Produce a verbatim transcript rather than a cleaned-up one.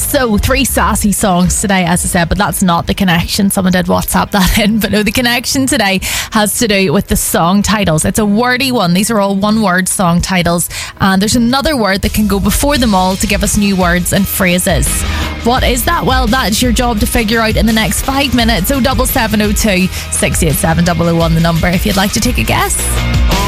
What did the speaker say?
So, three sassy songs today, as I said, but that's not the connection. Someone did WhatsApp that in. But no, the connection today has to do with the song titles. It's a wordy one. These are all one-word song titles. And there's another word that can go before them all to give us new words and phrases. What is that? Well, that's your job to figure out in the next five minutes. oh seven seven oh two, six eight seven, double oh one the number if you'd like to take a guess.